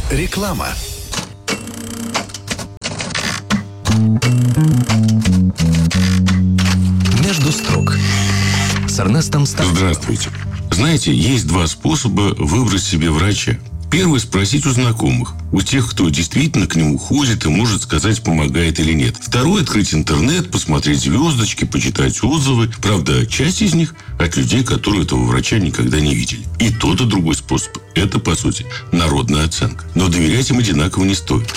Реклама. Между строк с Эрнестом Старцевым. Здравствуйте. Знаете, есть два способа выбрать себе врача. Первый – спросить у знакомых, у тех, кто действительно к нему ходит и может сказать, помогает или нет. Второй – открыть интернет, посмотреть звездочки, почитать отзывы. Правда, часть из них от людей, которые этого врача никогда не видели. И тот, и другой способ – это, по сути, народная оценка. Но доверять им одинаково не стоит.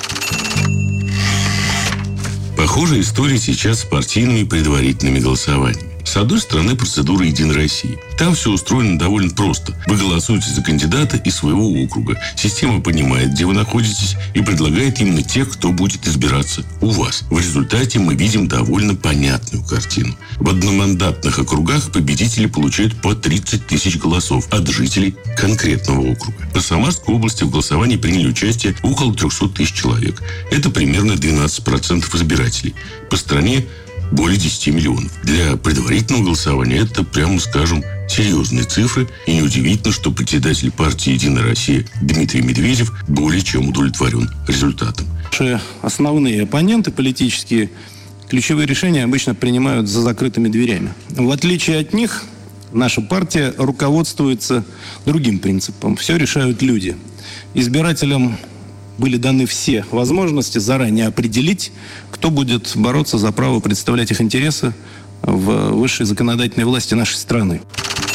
Похожая история сейчас с партийными предварительными голосованиями. С одной стороны, процедура «Единой России». Там все устроено довольно просто. Вы голосуете за кандидата из своего округа. Система понимает, где вы находитесь, и предлагает именно тех, кто будет избираться у вас. В результате мы видим довольно понятную картину. В одномандатных округах победители получают по 30 тысяч голосов от жителей конкретного округа. По Самарской области в голосовании приняли участие около 300 тысяч человек. Это примерно 12% избирателей. По стране более 10 миллионов. Для предварительного голосования это, прямо скажем, серьезные цифры. И неудивительно, что председатель партии «Единая Россия» Дмитрий Медведев более чем удовлетворен результатом. Наши основные оппоненты политические ключевые решения обычно принимают за закрытыми дверями. В отличие от них, наша партия руководствуется другим принципом. Все решают люди. Избирателям были даны все возможности заранее определить, кто будет бороться за право представлять их интересы в высшей законодательной власти нашей страны.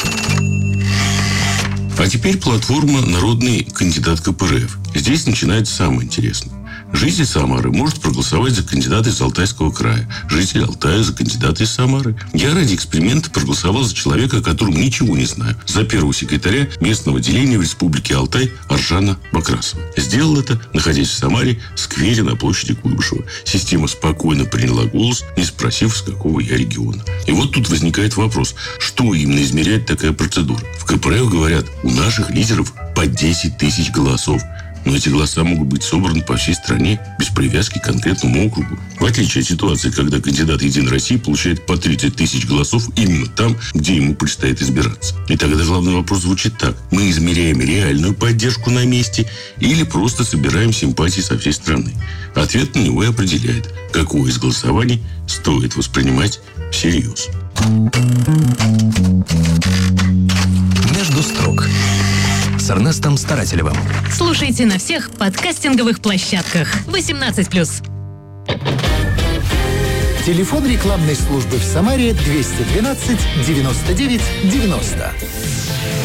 А теперь платформа «Народный кандидат КПРФ». Здесь начинается самое интересное. Житель Самары может проголосовать за кандидата из Алтайского края. Житель Алтая за кандидата из Самары. Я ради эксперимента проголосовал за человека, о котором ничего не знаю. За первого секретаря местного отделения в Республике Алтай Аржана Бакрасова. Сделал это, находясь в Самаре, в сквере на площади Куйбышева. Система спокойно приняла голос, не спросив, с какого я региона. И вот тут возникает вопрос, что именно измеряет такая процедура. В КПРФ говорят, у наших лидеров по 10 тысяч голосов. Но эти голоса могут быть собраны по всей стране без привязки к конкретному округу. В отличие от ситуации, когда кандидат «Единой России» получает по 30 тысяч голосов именно там, где ему предстоит избираться. И тогда главный вопрос звучит так. Мы измеряем реальную поддержку на месте или просто собираем симпатии со всей страны? Ответ на него и определяет, какое из голосований стоит воспринимать всерьез. Между строк с Эрнестом Старателевым. Слушайте на всех подкастинговых площадках. 18+. Телефон рекламной службы в Самаре 212 99 90.